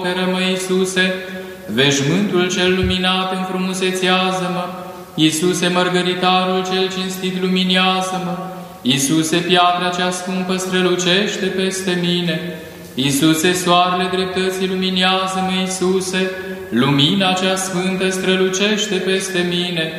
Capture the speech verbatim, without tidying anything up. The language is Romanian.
Acoperă-mă, Iisuse, veșmântul cel luminat, înfrumusețează-mă. Iisuse, mărgăritarul cel cinstit, luminează-mă. Iisuse, piatra cea scumpă, strălucește peste mine. Iisuse, soarele dreptății, luminează-mă. Iisuse, lumina cea sfântă, strălucește peste mine.